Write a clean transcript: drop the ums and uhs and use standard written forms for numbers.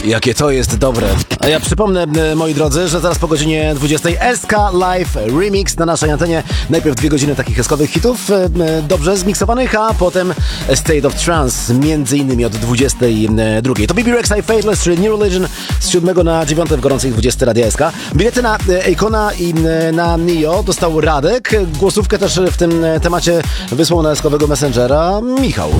Jakie to jest dobre. A ja przypomnę, moi drodzy, że zaraz po godzinie 20 SK Live Remix na naszej antenie. Najpierw 2 godziny takich eskowych hitów, dobrze zmiksowanych, a potem State of Trance, między innymi od 22. To BB Rexa i Faithless, czyli New Religion z 7 na 9 w gorącej 20 Radia SK. Bilety na Akona i na Nio dostał Radek. Głosówkę też w tym temacie wysłał na eskowego Messengera Michał.